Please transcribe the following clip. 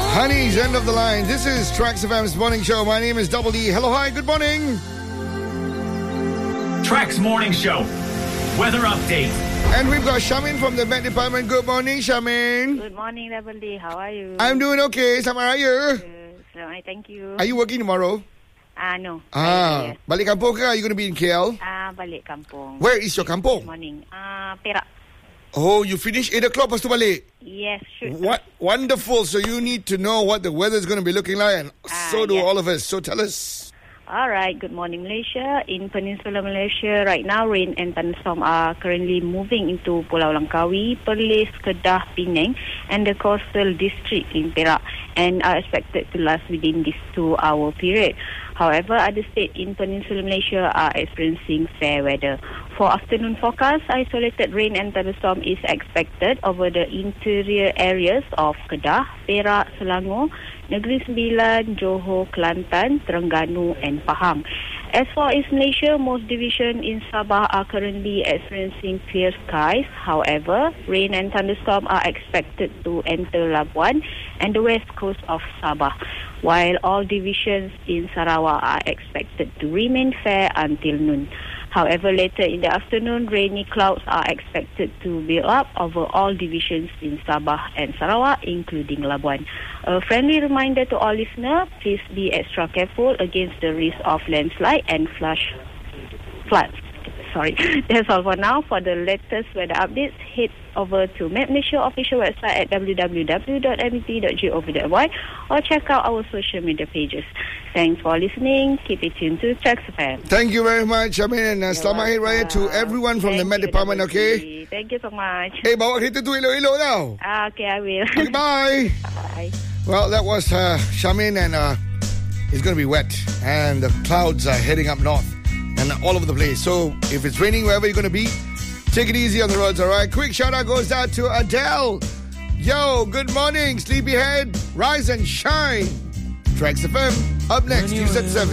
Honey's end of the line. This is Trax FM's morning show. My name is Double D. Hello, hi, good morning. Trax Morning Show. Weather update. And we've got Shamin from the Met Department. Good morning, Shamin. Good morning, Double D. How are you? I'm doing okay. Selamat Raya. Thank you. Are you working tomorrow? No. Yes. Balik kampung ke? Are you going to be in KL? Balik kampung. Where is your kampung? Good morning. Perak. Oh, you finish 8 o'clock, lepas tu balik? Yes, sure. What wonderful. So you need to know what the weather is going to be looking like, and so do all of us. So tell us. All right. Good morning, Malaysia. In Peninsular Malaysia, right now, rain and thunderstorm are currently moving into Pulau Langkawi, Perlis, Kedah, Penang, and the coastal district in Perak, and are expected to last within this 2-hour period. However, other states in Peninsular Malaysia are experiencing fair weather. For afternoon forecast, isolated rain and thunderstorm is expected over the interior areas of Kedah, Perak, Selangor, Negeri Sembilan, Johor, Kelantan, Terengganu and Pahang. As for East Malaysia, most divisions in Sabah are currently experiencing clear skies. However, rain and thunderstorm are expected to enter Labuan and the west coast of Sabah, while all divisions in Sarawak are expected to remain fair until noon. However, later in the afternoon, rainy clouds are expected to build up over all divisions in Sabah and Sarawak, including Labuan. A friendly reminder to all listeners, please be extra careful against the risk of landslide and floods. Sorry. That's all for now. For the latest weather updates, head over to Met Malaysia official website at www.met.gov.my or check out our social media pages. Thanks for listening. Keep it tuned to Trax FM. Thank you very much, Amin, and Selamat Hari Raya to everyone from the Met Department, okay? Thank you so much. Hey, bawa kereta tu elok-elok tau. Okay, I will. Okay, bye. Bye. Well, that was Shamin, and it's going to be wet, and the clouds are heading up north and all over the place. So if it's raining wherever you're going to be, take it easy on the roads, all right? Quick shout out goes out to Adele. Yo, good morning, sleepyhead. Rise and shine. Trax FM. Up next, you said 7.